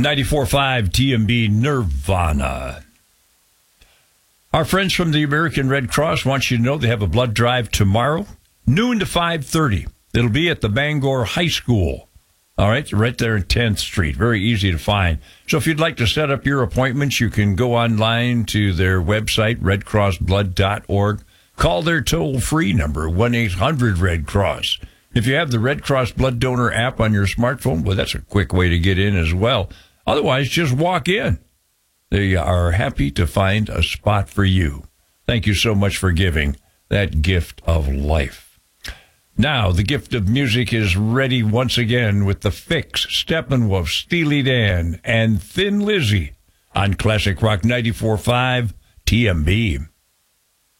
94.5 TMB Nirvana. Our friends from the American Red Cross want you to know they have a blood drive tomorrow, noon to 5:30. It'll be at the Bangor High School. All right, right there in 10th Street. Very easy to find. So if you'd like to set up your appointments, you can go online to their website, redcrossblood.org. Call their toll-free number, 1-800-RED-CROSS. If you have the Red Cross Blood Donor app on your smartphone, well, that's a quick way to get in as well. Otherwise, just walk in. They are happy to find a spot for you. Thank you so much for giving that gift of life. Now, the gift of music is ready once again with The Fix, Steppenwolf, Steely Dan, and Thin Lizzy on Classic Rock 94.5 TMB.